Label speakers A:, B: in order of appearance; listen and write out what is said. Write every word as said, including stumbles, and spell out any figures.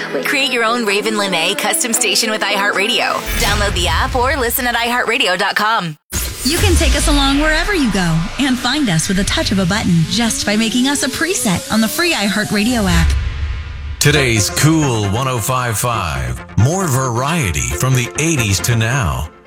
A: Create your own Raven Lene custom station with iHeartRadio. Download the app or listen at i heart radio dot com.
B: You can take us along wherever you go and find us with a touch of a button just by making us a preset on the free iHeartRadio app.
C: Today's Cool one oh five point five. More variety from the eighties to now.